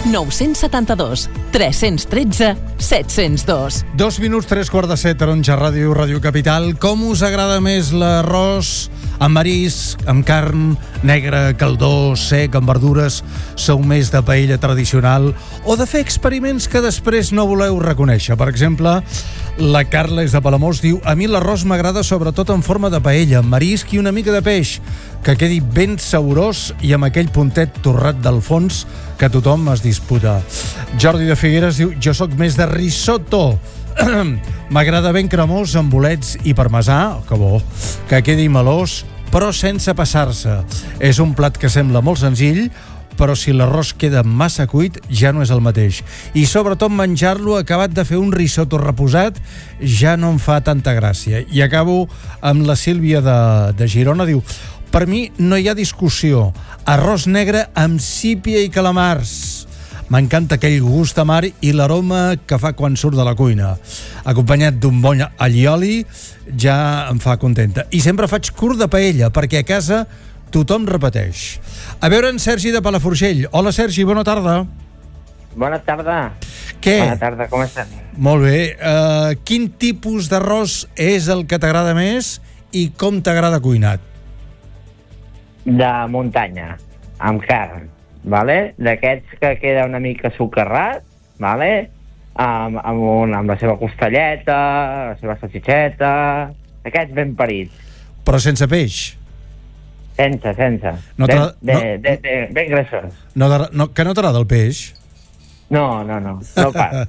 972 313 702. 2 minuts, 3:15, Taronja Ràdio, Ràdio Capital. Com us agrada més l'arròs amb marisc, amb carn negra, caldós, sec, amb verdures? Sou més de paella tradicional o de fer experiments que després no voleu reconèixer? Per exemple, la Carla és de Palamós, diu: a mi l'arròs m'agrada sobretot en forma de paella, amb marisc i una mica de peix, que quedi ben saborós i amb aquell puntet torrat del fons que tothom es disputa. Jordi de Figueres diu: jo sóc més de risotto. M'agrada ben cremós amb bolets i parmesà, que bo, que quedi melós, però sense passar-se. És un plat que sembla molt senzill, però si l'arròs queda massa cuit ja no és el mateix. I sobretot menjar-lo acabat de fer un risotto reposat ja no em fa tanta gràcia. I acabo amb la Sílvia de Girona, diu: per mi no hi ha discussió, arròs negre amb sípia i calamars. M'encanta aquell gust de mar i l'aroma que fa quan surt de la cuina. Acompanyat d'un bon allioli ja em fa contenta. I sempre faig curt de paella, perquè a casa tothom repeteix. A veure, en Sergi de Palafrugell. Hola, Sergi, bona tarda. Bona tarda. Què? Bona tarda, com estàs? Molt bé. Quin tipus d'arròs és el que t'agrada més i com t'agrada cuinat? De muntanya, amb carn, vale? D'aquests que queda una mica socarrat, vale? Amb la seva costelleta, la seva salsitxeta, aquests ben parits. Però sense peix? Sense. No ben greixós. Que no t'agrada el peix? No pas.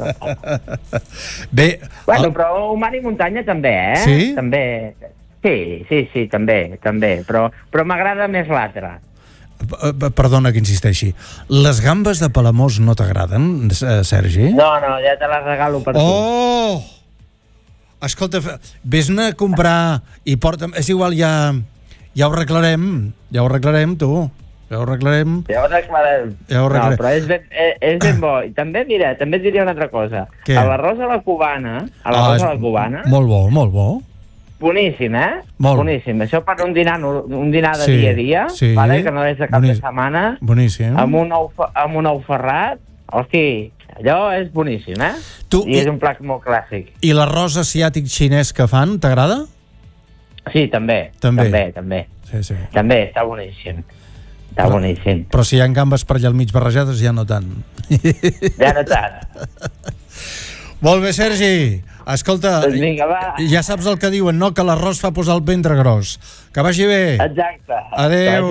Bé... Bueno, però mar i muntanya també, eh? Sí? També. Sí, també. Però m'agrada més l'altre. Perdona que insisteixi. Les gambes de Palamós no t'agraden, Sergi? No, ja te les regalo per tu. Oh! Escolta, vés-ne a comprar i porta'm... És igual, ja ho arreglarem, tu. Ja ho arreglarem. No, però és ben bo. I també, mira, també et diria una altra cosa. Què? L'arròs a la cubana, Molt bo. Boníssim, eh? Molt. Boníssim. Això per un dinar de dia a dia, sí. vale? Que no és de cap de setmana. Boníssim. Amb un ou ferrat. Hosti, allò és boníssim, eh? I és un plat molt clàssic. I l'arròs asiàtic xinès que fan, t'agrada? Sí, també. Sí. També, està boníssim. Boníssim. Però si hi ha gambes per allà al mig barrejades, ja no tant. Ja no tant. Molt bé, Sergi. Escolta, doncs vinga, va. Ja saps el que diuen, no? Que l'arròs fa posar el ventre gros. Que vagi bé. Exacte. Adéu.